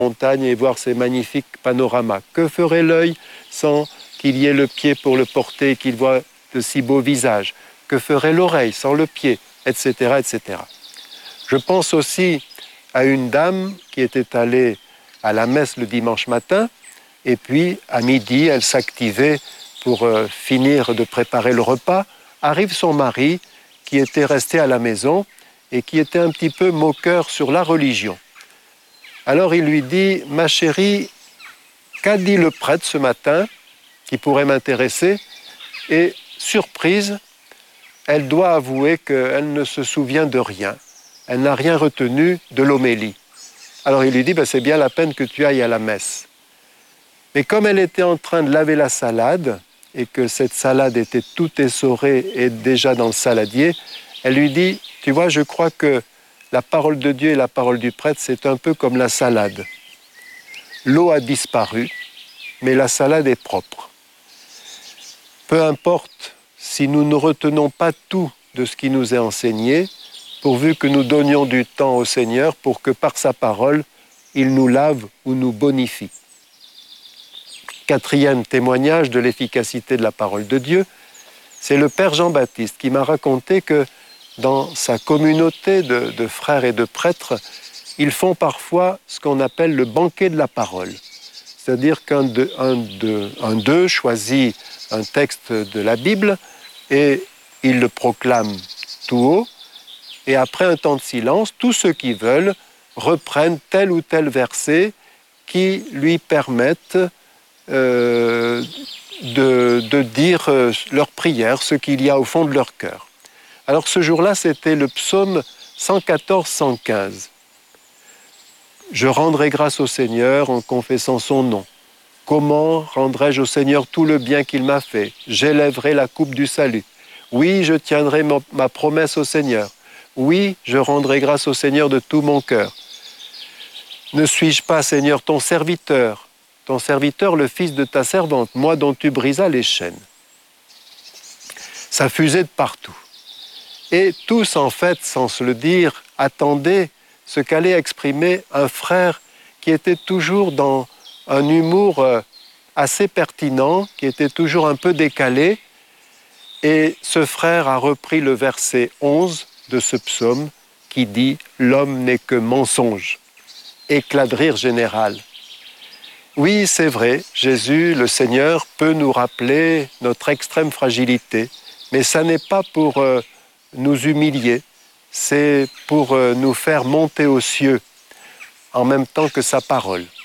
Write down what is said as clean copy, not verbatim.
montagne et voir ces magnifiques panoramas. Que ferait l'œil sans qu'il y ait le pied pour le porter et qu'il voit de si beaux visages? Que ferait l'oreille sans le pied, etc., etc. Je pense aussi à une dame qui était allée à la messe le dimanche matin et puis à midi, elle s'activait pour finir de préparer le repas. Arrive son mari qui était resté à la maison et qui était un petit peu moqueur sur la religion. Alors il lui dit « Ma chérie, qu'a dit le prêtre ce matin qui pourrait m'intéresser ?» Et surprise, elle doit avouer qu'elle ne se souvient de rien. Elle n'a rien retenu de l'homélie. Alors il lui dit « C'est bien la peine que tu ailles à la messe. » Mais comme elle était en train de laver la salade et que cette salade était toute essorée et déjà dans le saladier, elle lui dit « Tu vois, je crois que la parole de Dieu et la parole du prêtre, c'est un peu comme la salade. L'eau a disparu, mais la salade est propre. Peu importe si nous ne retenons pas tout de ce qui nous est enseigné, pourvu que nous donnions du temps au Seigneur pour que par sa parole, il nous lave ou nous bonifie. » Quatrième témoignage de l'efficacité de la parole de Dieu, c'est le Père Jean-Baptiste qui m'a raconté que dans sa communauté de frères et de prêtres, ils font parfois ce qu'on appelle le banquet de la parole. C'est-à-dire qu'un d'eux choisit un texte de la Bible et il le proclame tout haut. Et après un temps de silence, tous ceux qui veulent reprennent tel ou tel verset qui lui permettent de dire leur prière, ce qu'il y a au fond de leur cœur. Alors ce jour-là, c'était le psaume 114-115. Je rendrai grâce au Seigneur en confessant son nom. Comment rendrai-je au Seigneur tout le bien qu'il m'a fait? J'élèverai la coupe du salut. Oui, je tiendrai ma promesse au Seigneur. Oui, je rendrai grâce au Seigneur de tout mon cœur. Ne suis-je pas, Seigneur, ton serviteur, le fils de ta servante, moi dont tu brisas les chaînes? Ça fusait de partout. Et tous, en fait, sans se le dire, attendaient ce qu'allait exprimer un frère qui était toujours dans un humour assez pertinent, qui était toujours un peu décalé. Et ce frère a repris le verset 11 de ce psaume qui dit « L'homme n'est que mensonge ». Éclat de rire général. Oui, c'est vrai, Jésus, le Seigneur, peut nous rappeler notre extrême fragilité, mais ça n'est pas pour nous humilier, c'est pour nous faire monter aux cieux en même temps que sa parole.